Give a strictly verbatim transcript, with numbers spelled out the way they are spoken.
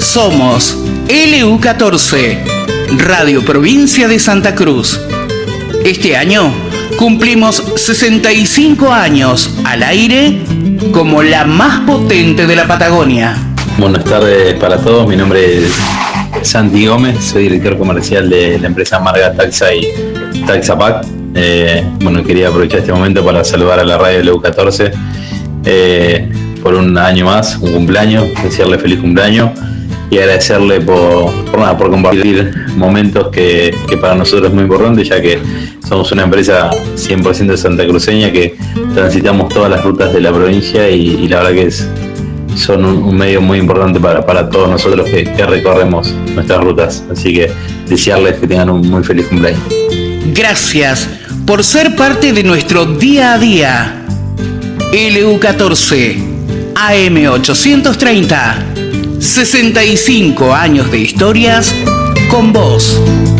Somos L U catorce, Radio Provincia de Santa Cruz. Este año cumplimos sesenta y cinco años al aire como la más potente de la Patagonia. Buenas tardes para todos, mi nombre es Santi Gómez, soy director comercial de la empresa Marga Taxa y Taxapac. Eh, bueno, quería aprovechar este momento para saludar a la radio L U catorce eh, por un año más, un cumpleaños, desearle feliz cumpleaños y agradecerle por, por, nada, por compartir momentos que, que para nosotros es muy importante, ya que somos una empresa cien por ciento santacruceña que transitamos todas las rutas de la provincia y, y la verdad que es, son un, un medio muy importante para, para todos nosotros que, que recorremos nuestras rutas. Así que desearles que tengan un muy feliz cumpleaños. Gracias por ser parte de nuestro día a día. L U catorce, A M ochocientos treinta, sesenta y cinco años de historias con vos.